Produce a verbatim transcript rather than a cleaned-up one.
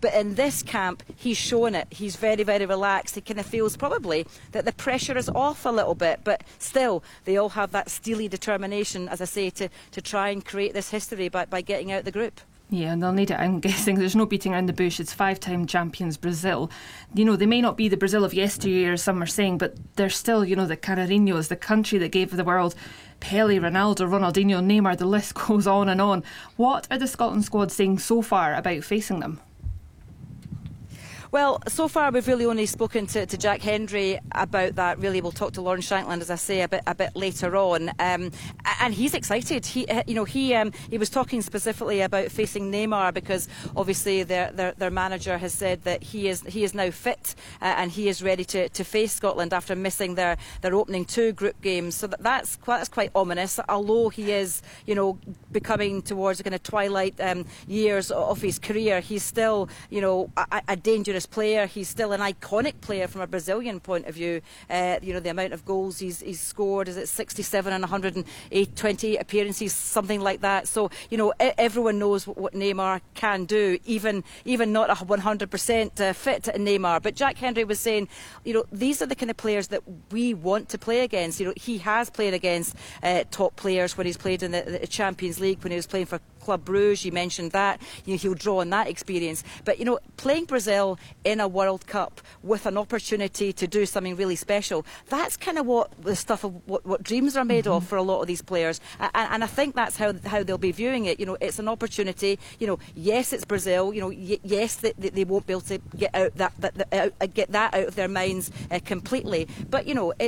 But in this camp, he's shown it. He's very, very relaxed. He kind of feels probably that the pressure is off a little bit, but still, they all have that steely determination, as I say, to, to try and create this history by, by getting out the group. Yeah, and they'll need it. I'm guessing there's no beating around the bush. It's five-time champions Brazil. You know, they may not be the Brazil of yesteryear, as some are saying, but they're still, you know, the Canarinhos, the country that gave the world Pele, Ronaldo, Ronaldinho, Neymar, the list goes on and on. What are the Scotland squad saying so far about facing them? Well, so far we've really only spoken to, to Jack Hendry about that. Really, we'll talk to Lawrence Shankland, as I say, a bit a bit later on. Um, and he's excited. He, you know, he um, he was talking specifically about facing Neymar because obviously their their, their manager has said that he is he is now fit uh, and he is ready to, to face Scotland after missing their, their opening two group games. So that, that's quite that's quite ominous. Although he is, you know, becoming towards the kind of twilight um, years of his career, he's still, you know, a, a dangerous player. He's still an iconic player from a Brazilian point of view. Uh, you know, the amount of goals he's, he's scored, is it sixty-seven and one hundred twenty appearances, something like that. So, you know, everyone knows what, what Neymar can do, even even not a one hundred percent uh, fit Neymar. But Jack Hendry was saying, you know, these are the kind of players that we want to play against. You know, he has played against uh, top players when he's played in the, the Champions League, when he was playing for Club Bruges. You mentioned that. You know, he'll draw on that experience. But, you know, playing Brazil in a World Cup with an opportunity to do something really special, that's kind of what the stuff of what, what dreams are made mm-hmm. of for a lot of these players. And, and I think that's how how they'll be viewing it. You know, it's an opportunity. You know, yes, it's Brazil. You know, y yes, they, they won't be able to get out that, that, that out, get that out of their minds uh, completely. But, you know, it,